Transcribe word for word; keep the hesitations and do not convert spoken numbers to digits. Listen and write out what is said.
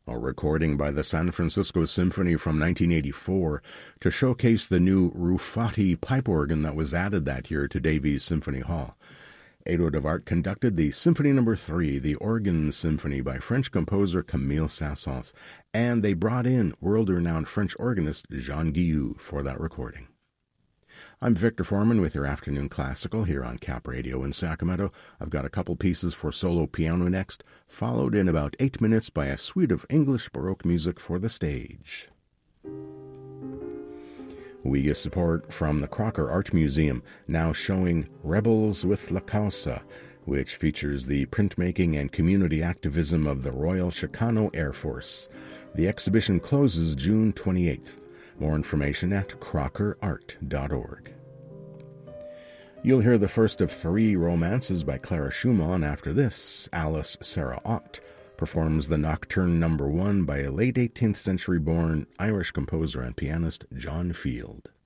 a recording by the San Francisco Symphony from nineteen eighty-four to showcase the new Rufati pipe organ that was added that year to Davies Symphony Hall. Edo de Wart conducted the Symphony Number three, the Organ Symphony by French composer Camille Saint-Saëns, and they brought in world-renowned French organist Jean Guillou for that recording. I'm Victor Foreman with your Afternoon Classical here on Cap Radio in Sacramento. I've got a couple pieces for solo piano next, followed in about eight minutes by a suite of English Baroque music for the stage. We get support from the Crocker Art Museum, now showing Rebels with La Causa, which features the printmaking and community activism of the Royal Chicano Air Force. The exhibition closes June twenty-eighth. More information at crocker art dot org. You'll hear the first of three romances by Clara Schumann. After this, Alice Sarah Ott performs the Nocturne Number One by a late eighteenth century born Irish composer and pianist John Field.